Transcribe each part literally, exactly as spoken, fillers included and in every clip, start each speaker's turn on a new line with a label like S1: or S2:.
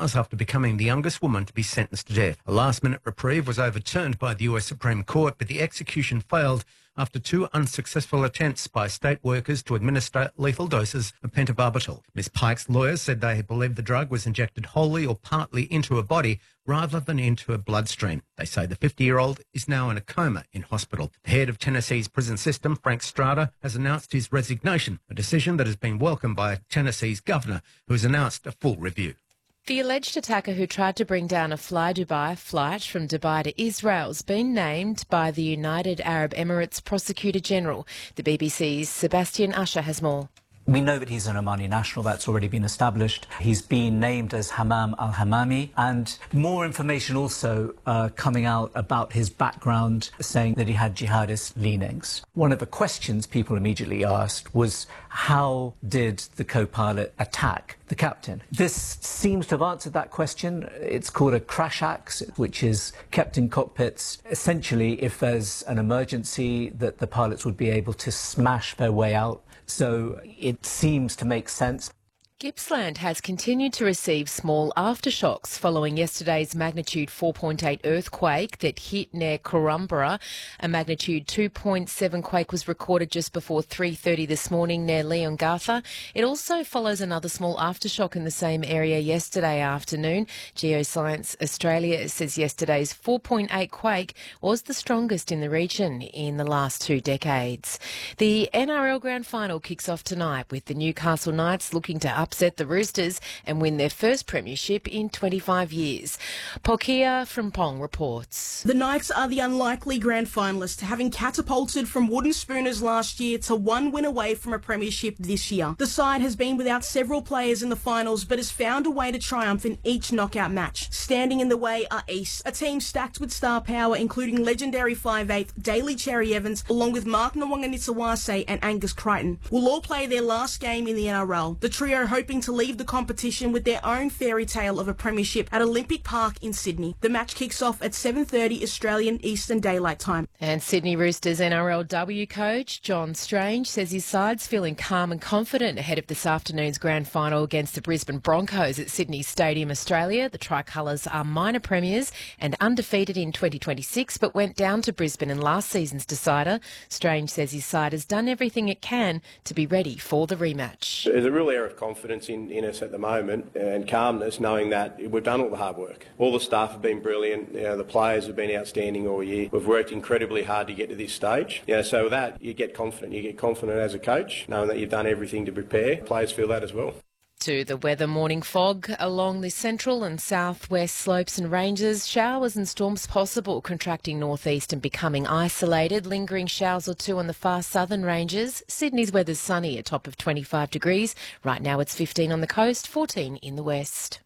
S1: trials after becoming the youngest woman to be sentenced to death. A last-minute reprieve was overturned by the U S Supreme Court, but the execution failed after two unsuccessful attempts by state workers to administer lethal doses of pentobarbital. Miss Pike's lawyers said they believed the drug was injected wholly or partly into her body rather than into her bloodstream. They say the fifty-year-old is now in a coma in hospital. The head of Tennessee's prison system, Frank Strada, has announced his resignation, a decision that has been welcomed by Tennessee's governor, who has announced a full review.
S2: The alleged attacker who tried to bring down a Fly Dubai flight from Dubai to Israel has been named by the United Arab Emirates Prosecutor General. The B B C's Sebastian Usher has more.
S3: We know that he's an Omani national. That's already been established. He's been named as Hammam al-Hammami, and more information also uh, coming out about his background, saying that he had jihadist leanings. One of the questions people immediately asked was, how did the co-pilot attack the captain? This seems to have answered that question. It's called a crash axe, which is kept in cockpits. Essentially, if there's an emergency, that the pilots would be able to smash their way out. So it seems to make sense.
S2: Gippsland has continued to receive small aftershocks following yesterday's magnitude four point eight earthquake that hit near Korumburra. A magnitude two point seven quake was recorded just before three thirty this morning near Leongatha. It also follows another small aftershock in the same area yesterday afternoon. Geoscience Australia says yesterday's four point eight quake was the strongest in the region in the last two decades. The N R L Grand Final kicks off tonight with the Newcastle Knights looking to upset the Roosters and win their first premiership in twenty-five years. Pokia Frimpong reports.
S4: The Knights are the unlikely grand finalists, having catapulted from wooden spooners last year to one win away from a premiership this year. The side has been without several players in the finals, but has found a way to triumph in each knockout match. Standing in the way are East, a team stacked with star power, including legendary five eighth Daly Cherry Evans, along with Mark Nwanganitawase and Angus Crichton, will all play their last game in the N R L. The trio hoping to leave the competition with their own fairy tale of a premiership at Olympic Park in Sydney. The match kicks off at seven thirty Australian Eastern Daylight Time.
S2: And Sydney Roosters N R L W coach John Strange says his side's feeling calm and confident ahead of this afternoon's grand final against the Brisbane Broncos at Sydney Stadium, Australia. The Tricolours are minor premiers and undefeated in twenty twenty-six, but went down to Brisbane in last season's decider. Strange says his side has done everything it can to be ready for the rematch.
S5: There's a real air of confidence in, in us at the moment, and calmness, knowing that we've done all the hard work. All the staff have been brilliant. You know, the players have been outstanding all year. We've worked incredibly hard to get to this stage. You know, so with that, you get confident. You get confident as a coach, knowing that you've done everything to prepare. Players feel that as well.
S2: To the weather, morning fog along the central and southwest slopes and ranges. Showers and storms possible, contracting northeast and becoming isolated. Lingering showers or two on the far southern ranges. Sydney's weather's sunny, a top of twenty-five degrees. Right now it's fifteen on the coast, fourteen in the west.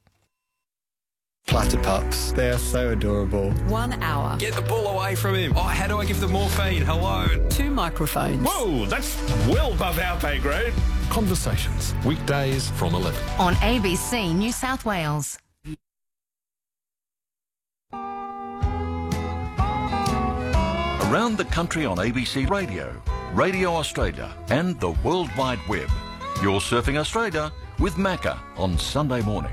S6: Platter pups. They are so adorable.
S7: One hour.
S8: Get the ball away from him. Oh, how do I give them morphine? Hello.
S7: Two microphones.
S9: Whoa, that's well above our pay grade.
S10: Conversations, weekdays from eleven.
S11: On A B C New South Wales.
S10: Around the country on A B C Radio, Radio Australia and the World Wide Web. You're surfing Australia with Macca on Sunday morning.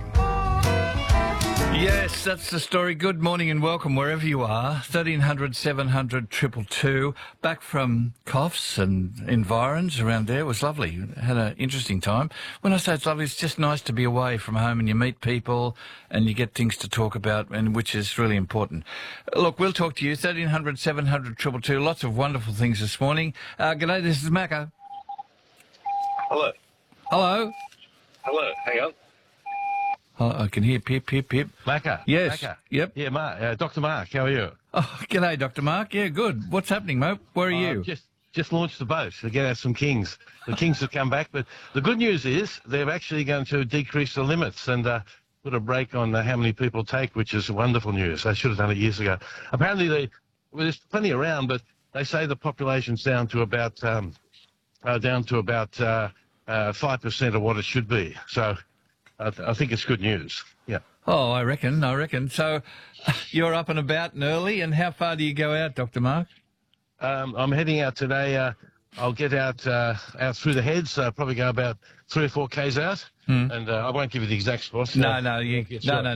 S8: Yes, that's the story. Good morning and welcome wherever you are. thirteen hundred, seven hundred, two two two. Back from Coffs and environs around there. It was lovely. Had an interesting time. When I say it's lovely, it's just nice to be away from home and you meet people and you get things to talk about, and which is really important. Look, we'll talk to you. thirteen hundred, seven hundred, two two two. Lots of wonderful things this morning. Uh, g'day, this is Macca.
S9: Hello.
S8: Hello.
S9: Hello. Hang on.
S8: Oh, I can hear pip, pip, pip.
S9: Macca.
S8: Yes.
S9: Macca.
S8: Yep.
S9: Yeah, Mark, uh, Doctor Mark, how are you?
S8: Oh, g'day, Doctor Mark. Yeah, good. What's happening, mate? Where are
S9: uh,
S8: you?
S9: Just just launched the boat to get out some kings. The kings have come back, but the good news is they're actually going to decrease the limits and uh, put a break on uh, how many people take, which is wonderful news. They should have done it years ago. Apparently, they, well, there's plenty around, but they say the population's down to about um, uh, down to about uh, uh, five percent of what it should be. So I, th- I think it's good news. Yeah.
S8: Oh, I reckon, I reckon. So you're up and about and early, and how far do you go out, Doctor Mark?
S9: Um, I'm heading out today. Uh, I'll get out uh, out through the heads, uh, probably go about three or four k's out,
S8: mm.
S9: and uh, I won't give you the exact spot.
S8: No, no, you, no, no.